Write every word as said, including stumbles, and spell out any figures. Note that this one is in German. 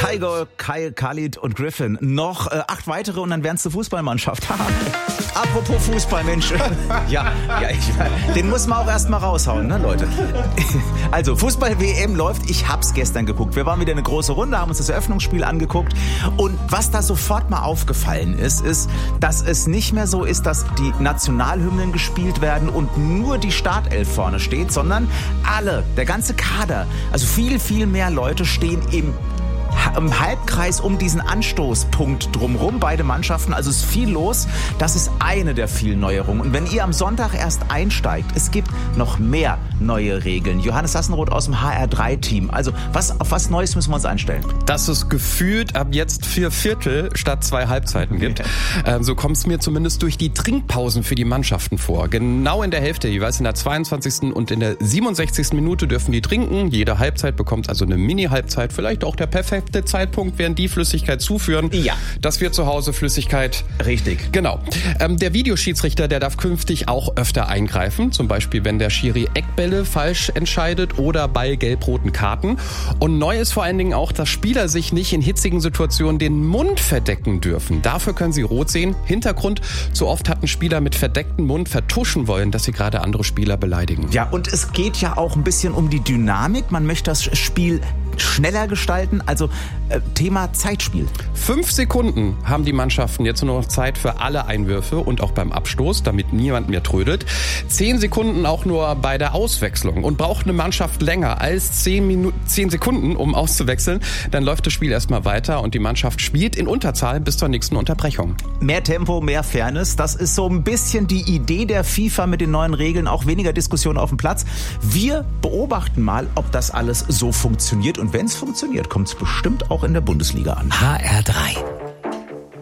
Tiger, Kyle, Khalid und Griffin. Noch äh, acht weitere und dann wären es eine Fußballmannschaft. Apropos Fußball, Mensch. ja, ja, ich, den muss man auch erst mal raushauen, ne, Leute? Also, Fußball-W M läuft. Ich hab's gestern geguckt. Wir waren wieder eine große Runde, haben uns das Eröffnungsspiel angeguckt. Und was da sofort mal aufgefallen ist, ist, dass es nicht mehr so ist, dass die Nationalhymnen gespielt werden und nur die Startelf vorne steht, sondern alle, der ganze Kader, also viel, viel mehr Leute stehen im im Halbkreis um diesen Anstoßpunkt drumherum, beide Mannschaften, also ist viel los. Das ist eine der vielen Neuerungen. Und wenn ihr am Sonntag erst einsteigt, es gibt noch mehr neue Regeln. Johannes Sassenroth aus dem H R drei Team. Also was, auf was Neues müssen wir uns einstellen? Dass es gefühlt ab jetzt vier Viertel statt zwei Halbzeiten gibt. Okay. Ähm, so kommt es mir zumindest durch die Trinkpausen für die Mannschaften vor. Genau in der Hälfte, jeweils in der zweiundzwanzigsten und in der siebenundsechzigsten Minute dürfen die trinken. Jede Halbzeit bekommt also eine Mini-Halbzeit. Vielleicht auch der perfekte Zeitpunkt, während die Flüssigkeit zuführen, ja. dass wir zu Hause Flüssigkeit... Richtig. Genau. Ähm, der Videoschiedsrichter, der darf künftig auch öfter eingreifen, zum Beispiel, wenn der Schiri Eckbälle falsch entscheidet oder bei gelb-roten Karten. Und neu ist vor allen Dingen auch, dass Spieler sich nicht in hitzigen Situationen den Mund verdecken dürfen. Dafür können sie rot sehen. Hintergrund, zu oft hatten Spieler mit verdecktem Mund vertuschen wollen, dass sie gerade andere Spieler beleidigen. Ja, und es geht ja auch ein bisschen um die Dynamik. Man möchte das Spiel schneller gestalten, also äh, Thema Zeitspiel. Fünf Sekunden haben die Mannschaften jetzt nur noch Zeit für alle Einwürfe und auch beim Abstoß, damit niemand mehr trödelt. Zehn Sekunden auch nur bei der Auswechslung. Und braucht eine Mannschaft länger als zehn Minuten, zehn Sekunden, um auszuwechseln, dann läuft das Spiel erstmal weiter und die Mannschaft spielt in Unterzahl bis zur nächsten Unterbrechung. Mehr Tempo, mehr Fairness, das ist so ein bisschen die Idee der FIFA mit den neuen Regeln, auch weniger Diskussion auf dem Platz. Wir beobachten mal, ob das alles so funktioniert. Und wenn es funktioniert, kommt es bestimmt auch in der Bundesliga an. H R drei.